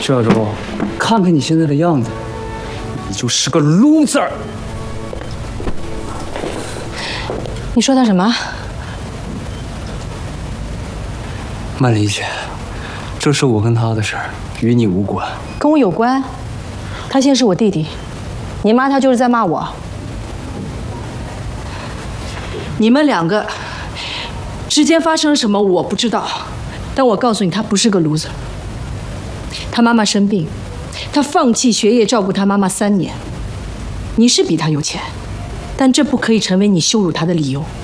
小周，看看你现在的样子，你就是个 loser。 你说他什么？ 曼丽姐，这是我跟他的事儿，与你无关。 跟我有关。他现在是我弟弟，你骂他就是在骂我。你们两个之间发生了什么我不知道，但我告诉你，他不是个 loser。他妈妈生病，他放弃学业照顾他妈妈3年。你是比他有钱，但这不可以成为你羞辱他的理由。